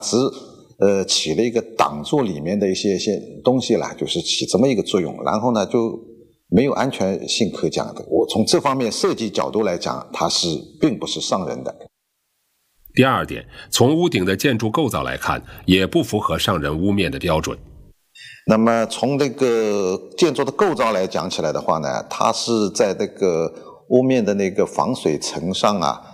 只起了一个挡住里面的一些东西啦，就是起这么一个作用，然后呢就没有安全性可讲的。我从这方面设计角度来讲，它并不是上人的。 第二点，从屋顶的建筑构造来看，也不符合上人屋面的标准。 那么从这个建筑的构造来讲起来的话呢，它是在这个屋面的那个防水层上啊，